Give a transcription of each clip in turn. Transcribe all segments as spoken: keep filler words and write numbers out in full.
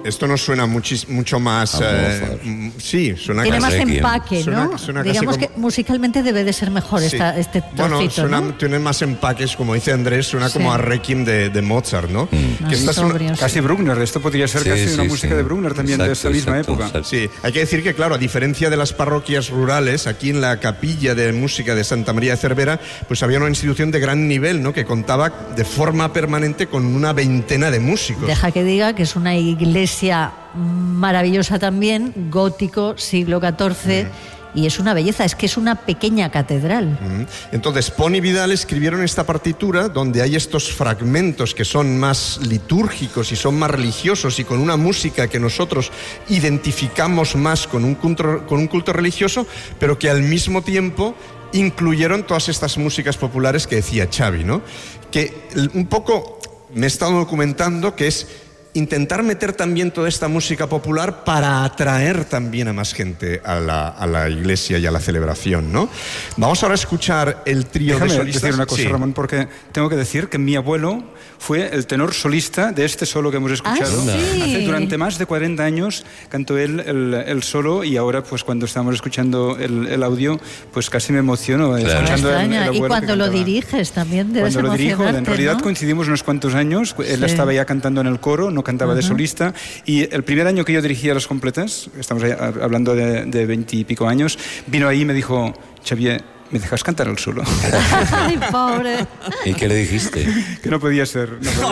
esto nos suena muchis, mucho más... Eh, sí, suena... Tiene más casi, empaque, suena, ¿no? Suena Digamos como, que musicalmente debe de ser mejor sí. esta, este trocito, Bueno, suena, ¿no? tiene más empaques, como dice Andrés, suena sí. como a Requiem de, de Mozart, ¿no? Mm. Que esta es una, casi Bruckner, esto podría ser sí, casi sí, una sí. música de Bruckner también, exacto, de esa misma exacto, época. exacto. Sí, hay que decir que, claro, a diferencia de las parroquias rurales, aquí en la capilla de música de Santa María de Cervera, pues había una institución de gran nivel, ¿no? Que contaba de forma permanente con una veintena de músicos. Deja que diga que es una iglesia maravillosa también, gótico, siglo catorce, mm. y es una belleza, es que es una pequeña catedral. Mm. Entonces, Pon y Vidal escribieron esta partitura donde hay estos fragmentos que son más litúrgicos y son más religiosos y con una música que nosotros identificamos más con un culto, con un culto religioso, pero que al mismo tiempo incluyeron todas estas músicas populares que decía Xavi, ¿no? Que un poco me he estado documentando que es intentar meter también toda esta música popular para atraer también a más gente a la, a la iglesia y a la celebración, ¿no? Vamos ahora a escuchar el trío Déjame de solistas. decir una cosa, sí. Ramón, porque tengo que decir que mi abuelo fue el tenor solista de este solo que hemos escuchado. ¿Ah, sí? Hace, durante más de cuarenta años cantó él el, el solo, y ahora, pues cuando estamos escuchando el, el audio, pues casi me emociono. Claro. Escuchando el, el y abuelo cuando que lo cantaba. diriges también debes Cuando lo dirijo, emocionarte, en realidad ¿no? coincidimos unos cuantos años. Él Sí. estaba ya cantando en el coro, no cantaba uh-huh. de solista. Y el primer año que yo dirigía las completas, estamos hablando de veintipico años, vino ahí y me dijo: Xavier, ¿me dejas cantar el solo? Ay, pobre. ¿Y qué le dijiste? Que no podía ser. No podía ser.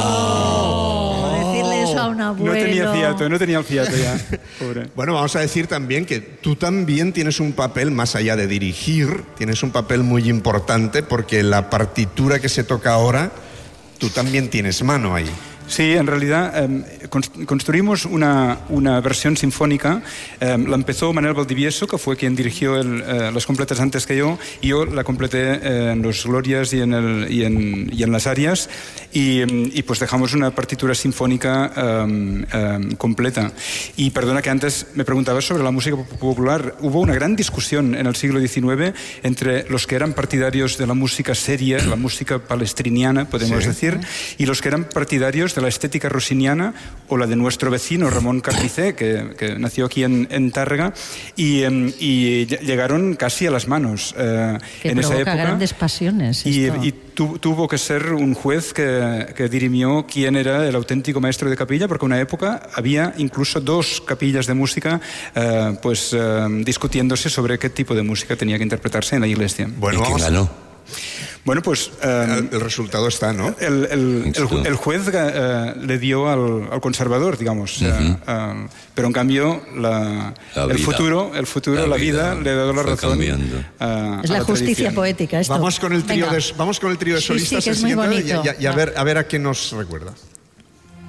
Oh, decirle eso a un abuelo. No tenía fiato, no tenía el fiato ya. Pobre. Bueno, vamos a decir también que tú también tienes un papel, más allá de dirigir, tienes un papel muy importante, porque la partitura que se toca ahora, tú también tienes mano ahí. Sí, en realidad eh, construimos una, una versión sinfónica. Eh, la empezó Manuel Valdivieso, que fue quien dirigió el, eh, las completas antes que yo, y yo la completé eh, en los Glorias y en, el, y en, y en las arias, y, y pues dejamos una partitura sinfónica eh, eh, completa. Y perdona que antes me preguntabas sobre la música popular. Hubo una gran discusión en el siglo diecinueve entre los que eran partidarios de la música seria, la música palestriniana, podemos sí. decir, y los que eran partidarios de la estética rossiniana, o la de nuestro vecino Ramón Carpicé, que, que nació aquí en, en Tárrega, y, y llegaron casi a las manos eh, que en esa época. Grandes pasiones. Y, y tu, tuvo que ser un juez que, que dirimió quién era el auténtico maestro de capilla, porque en una época había incluso dos capillas de música eh, pues eh, discutiéndose sobre qué tipo de música tenía que interpretarse en la iglesia. Bueno, ¿y quién ganó? Bueno, pues... Eh, el, el resultado está, ¿no? El, el, el, el juez eh, le dio al, al conservador, digamos. Uh-huh. eh, eh, pero en cambio, la, la el futuro, el futuro la, la vida, vida le ha dado la razón. Eh, es la, la justicia poética esto. Vamos con el trío de, vamos con el trío de sí, solistas sí, que es muy bonito. y, y, y a, ver, a ver a qué nos recuerda.